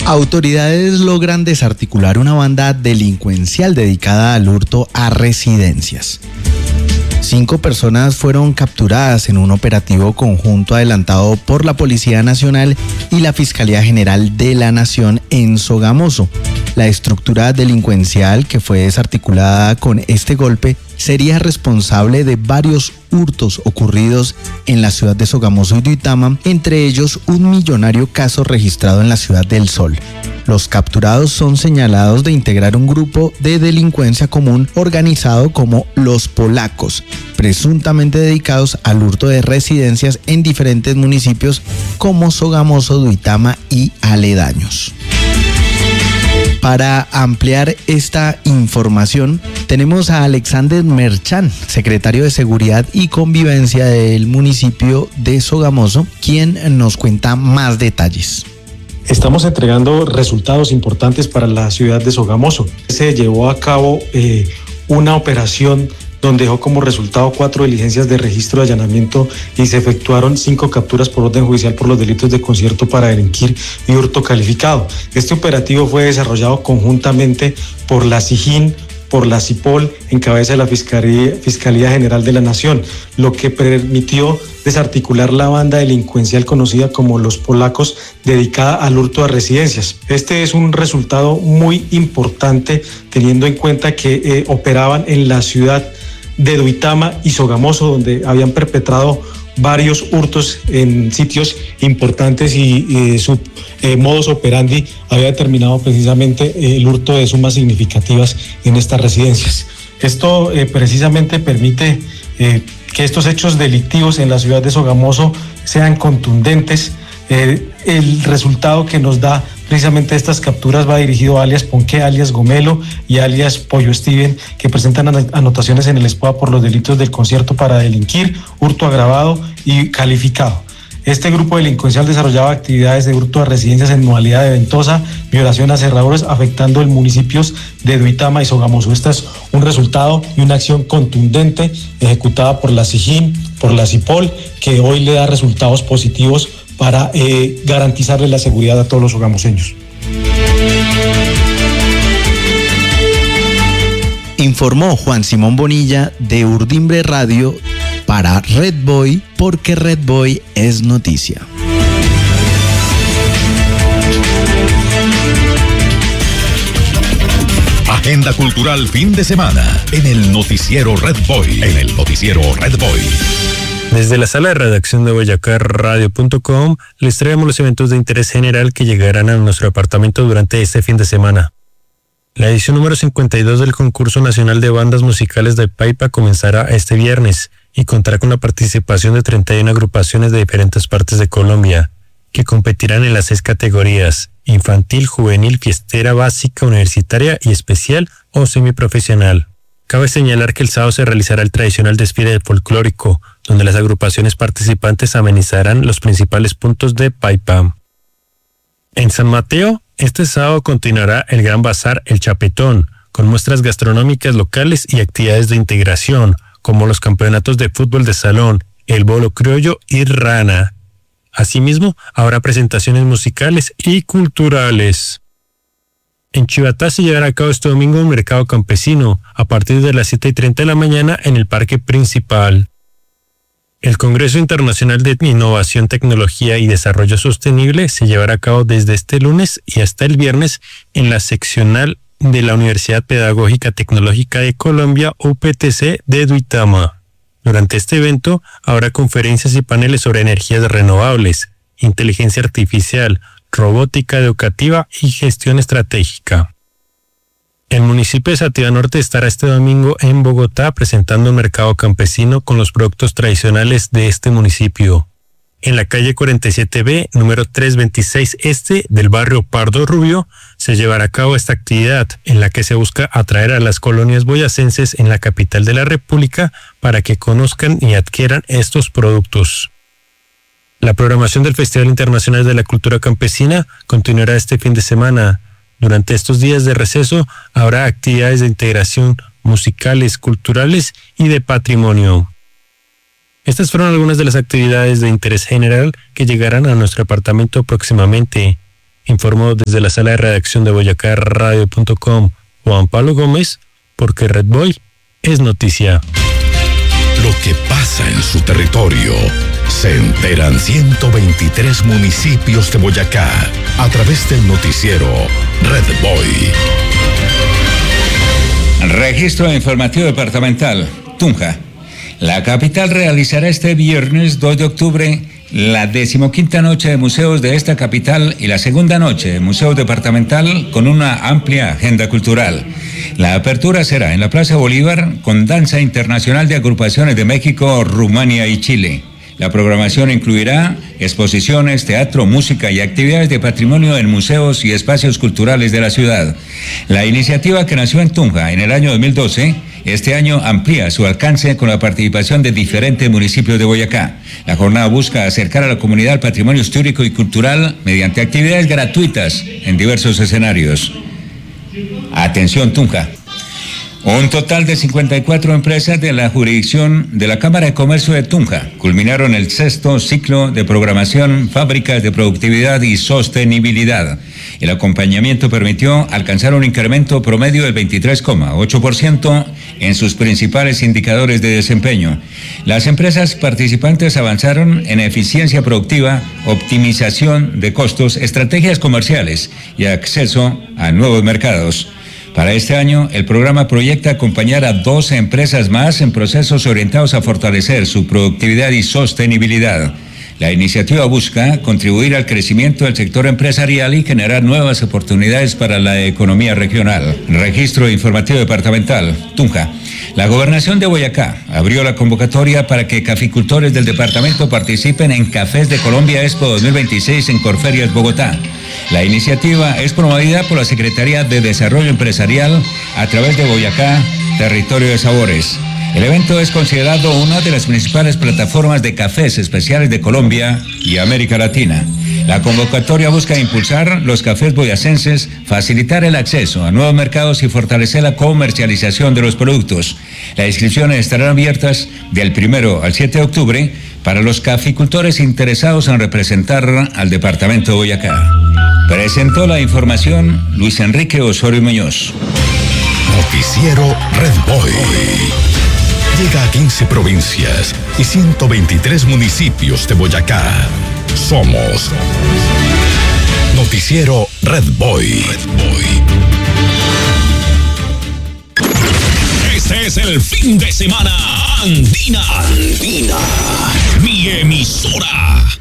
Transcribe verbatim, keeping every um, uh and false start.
Autoridades logran desarticular una banda delincuencial dedicada al hurto a residencias. Cinco personas fueron capturadas en un operativo conjunto adelantado por la Policía Nacional y la Fiscalía General de la Nación en Sogamoso. La estructura delincuencial que fue desarticulada con este golpe sería responsable de varios hurtos ocurridos en la ciudad de Sogamoso y Duitama, entre ellos un millonario caso registrado en la ciudad del Sol. Los capturados son señalados de integrar un grupo de delincuencia común organizado como Los Polacos, presuntamente dedicados al hurto de residencias en diferentes municipios como Sogamoso, Duitama y aledaños. Para ampliar esta información, tenemos a Alexander Merchán, secretario de Seguridad y Convivencia del municipio de Sogamoso, quien nos cuenta más detalles. Estamos entregando resultados importantes para la ciudad de Sogamoso. Se llevó a cabo eh, una operación donde dejó como resultado cuatro diligencias de registro de allanamiento y se efectuaron cinco capturas por orden judicial por los delitos de concierto para delinquir y hurto calificado. Este operativo fue desarrollado conjuntamente por la SIJIN, por la CIPOL, en cabeza de la Fiscalía, Fiscalía General de la Nación, lo que permitió desarticular la banda delincuencial conocida como Los Polacos, dedicada al hurto a residencias. Este es un resultado muy importante teniendo en cuenta que eh, operaban en la ciudad de Duitama y Sogamoso, donde habían perpetrado varios hurtos en sitios importantes y eh, su eh, modus operandi había determinado precisamente eh, el hurto de sumas significativas en estas residencias. Esto eh, precisamente permite eh, que estos hechos delictivos en la ciudad de Sogamoso sean contundentes. Eh, el resultado que nos da precisamente estas capturas va dirigido a alias Ponqué, alias Gomelo y alias Pollo Steven, que presentan anotaciones en el S P O A por los delitos del concierto para delinquir, hurto agravado y calificado. Este grupo delincuencial desarrollaba actividades de hurto a residencias en modalidad de ventosa, violación a cerraduras, afectando los municipios de Duitama y Sogamoso. Este es un resultado y una acción contundente ejecutada por la SIJIN, por la CIPOL, que hoy le da resultados positivos para eh, garantizarle la seguridad a todos los sogamoseños. Informó Juan Simón Bonilla de Urdimbre Radio para Red Boy, porque Red Boy es noticia. Agenda cultural fin de semana en el noticiero Red Boy, en el noticiero Red Boy. Desde la sala de redacción de boyacá radio punto com les traemos los eventos de interés general que llegarán a nuestro departamento durante este fin de semana. La edición número cincuenta y dos del Concurso Nacional de Bandas Musicales de Paipa comenzará este viernes y contará con la participación de treinta y una agrupaciones de diferentes partes de Colombia, que competirán en las seis categorías: infantil, juvenil, fiestera, básica, universitaria y especial o semiprofesional. Cabe señalar que el sábado se realizará el tradicional desfile folclórico, donde las agrupaciones participantes amenizarán los principales puntos de Paipa. En San Mateo, este sábado continuará el Gran Bazar El Chapetón, con muestras gastronómicas locales y actividades de integración, como los campeonatos de fútbol de salón, el bolo criollo y rana. Asimismo, habrá presentaciones musicales y culturales. En Chivatá se llevará a cabo este domingo un mercado campesino a partir de las siete y treinta de la mañana en el parque principal. El Congreso Internacional de Innovación, Tecnología y Desarrollo Sostenible se llevará a cabo desde este lunes y hasta el viernes en la seccional de la Universidad Pedagógica Tecnológica de Colombia, U P T C, de Duitama. Durante este evento habrá conferencias y paneles sobre energías renovables, inteligencia artificial, robótica educativa y gestión estratégica. El municipio de Sativa Norte estará este domingo en Bogotá presentando un mercado campesino con los productos tradicionales de este municipio. En la calle cuarenta y siete B, número trescientos veintiséis este del barrio Pardo Rubio, se llevará a cabo esta actividad en la que se busca atraer a las colonias boyacenses en la capital de la República para que conozcan y adquieran estos productos. La programación del Festival Internacional de la Cultura Campesina continuará este fin de semana. Durante estos días de receso habrá actividades de integración musicales, culturales y de patrimonio. Estas fueron algunas de las actividades de interés general que llegarán a nuestro departamento próximamente. Informó desde la sala de redacción de boyacá radio punto com Juan Pablo Gómez, porque Red Boy es noticia. Lo que pasa en su territorio se enteran ciento veintitrés municipios de Boyacá a través del noticiero Red Boy. Registro informativo departamental, Tunja. La capital realizará este viernes dos de octubre la decimoquinta noche de museos de esta capital y la segunda noche de museos departamental con una amplia agenda cultural. La apertura será en la Plaza Bolívar con danza internacional de agrupaciones de México, Rumania y Chile. La programación incluirá exposiciones, teatro, música y actividades de patrimonio en museos y espacios culturales de la ciudad. La iniciativa, que nació en Tunja en el año dos mil doce, este año amplía su alcance con la participación de diferentes municipios de Boyacá. La jornada busca acercar a la comunidad al patrimonio histórico y cultural mediante actividades gratuitas en diversos escenarios. Atención, Tunja. Un total de cincuenta y cuatro empresas de la jurisdicción de la Cámara de Comercio de Tunja culminaron el sexto ciclo de programación Fábricas de Productividad y Sostenibilidad. El acompañamiento permitió alcanzar un incremento promedio del veintitrés coma ocho por ciento en sus principales indicadores de desempeño. Las empresas participantes avanzaron en eficiencia productiva, optimización de costos, estrategias comerciales y acceso a nuevos mercados. Para este año, el programa proyecta acompañar a doce empresas más en procesos orientados a fortalecer su productividad y sostenibilidad. La iniciativa busca contribuir al crecimiento del sector empresarial y generar nuevas oportunidades para la economía regional. Registro informativo departamental, Tunja. La Gobernación de Boyacá abrió la convocatoria para que caficultores del departamento participen en Cafés de Colombia Expo dos mil veintiséis en Corferias, Bogotá. La iniciativa es promovida por la Secretaría de Desarrollo Empresarial a través de Boyacá, Territorio de Sabores. El evento es considerado una de las principales plataformas de cafés especiales de Colombia y América Latina. La convocatoria busca impulsar los cafés boyacenses, facilitar el acceso a nuevos mercados y fortalecer la comercialización de los productos. Las inscripciones estarán abiertas del primero al siete de octubre para los caficultores interesados en representar al departamento de Boyacá. Presentó la información Luis Enrique Osorio Muñoz. Noticiero Red Boy. Llega a quince provincias y ciento veintitrés municipios de Boyacá. Somos Noticiero Red Boy. Red Boy. Este es el fin de semana Andina. Andina. Mi emisora.